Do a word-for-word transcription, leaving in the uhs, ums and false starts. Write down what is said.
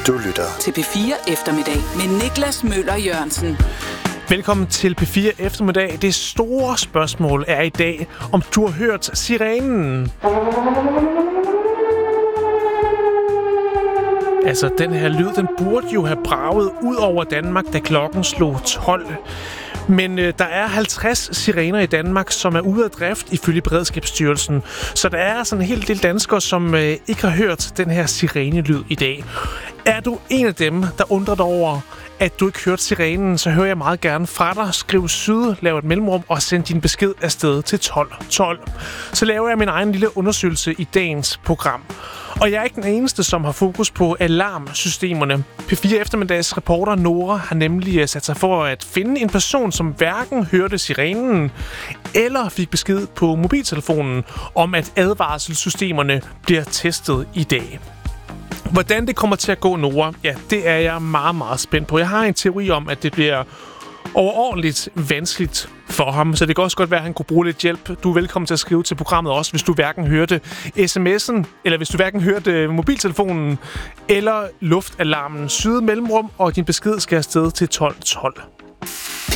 Du lytter til P fire Eftermiddag med Niklas Møller Jørgensen. Velkommen til P fire Eftermiddag. Det store spørgsmål er i dag, om du har hørt sirenen. Altså, den her lyd, den burde jo have braget ud over Danmark, da klokken slog tolv. Men øh, der er halvtreds sirener i Danmark, som er ude af drift ifølge Beredskabsstyrelsen. Så der er sådan en hel del danskere, som øh, ikke har hørt den her sirenelyd i dag. Er du en af dem, der undrer dig over, at du ikke hørte sirenen, så hører jeg meget gerne fra dig. Skriv syd, lav et mellemrum og send din besked afsted til tolv tolv. Så laver jeg min egen lille undersøgelse i dagens program. Og jeg er ikke den eneste, som har fokus på alarmsystemerne. P fire Eftermiddags reporter Nora har nemlig sat sig for at finde en person, som hverken hørte sirenen eller fik besked på mobiltelefonen om, at advarselssystemerne bliver testet i dag. Hvordan det kommer til at gå, Nora, ja, det er jeg meget, meget spændt på. Jeg har en teori om, at det bliver overordentligt vanskeligt for ham, så det kan også godt være, at han kunne bruge lidt hjælp. Du er velkommen til at skrive til programmet også, hvis du hverken hørte sms'en, eller hvis du hverken hørte mobiltelefonen, eller luftalarmen. Syd mellemrum, og din besked skal afsted til tolv tolv.